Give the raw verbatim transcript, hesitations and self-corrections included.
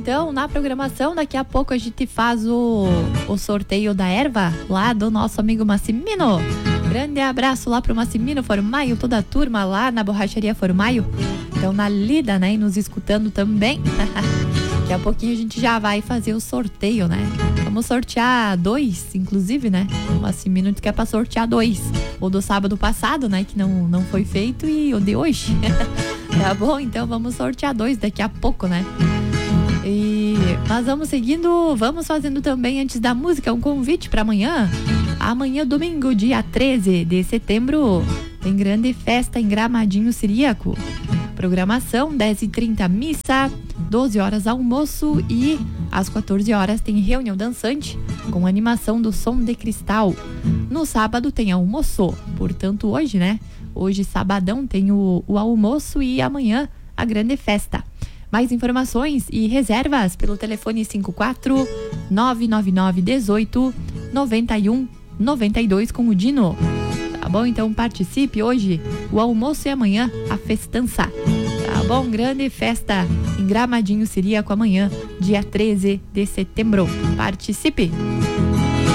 então, na programação, daqui a pouco a gente faz o, o sorteio da erva lá do nosso amigo Massimino. Grande abraço lá pro Massimino Formaio, toda a turma lá na Borracharia Formaio. Então, na lida, né? E nos escutando também. Daqui a pouquinho a gente já vai fazer o sorteio, né? Vamos sortear dois, inclusive, né? O Massimino disse que é pra sortear dois. O do sábado passado, né? Que não, não foi feito, e o de hoje. Tá bom? Então vamos sortear dois daqui a pouco, né? E nós vamos seguindo, vamos fazendo também, antes da música, um convite para amanhã. Amanhã, domingo, dia treze de setembro, tem grande festa em Gramadinho Siríaco. Programação, dez e trinta missa, doze horas almoço e às quatorze horas tem reunião dançante com animação do Som de Cristal. No sábado tem almoço, portanto hoje, né? Hoje, sabadão, tem o, o almoço e amanhã a grande festa. Mais informações e reservas pelo telefone cinco quatro nove nove nove um oito nove um nove dois com o Dino. Tá bom? Então participe hoje, o almoço e amanhã a festança. Tá bom? Grande festa em Gramadinho Siríaco amanhã, dia treze de setembro. Participe!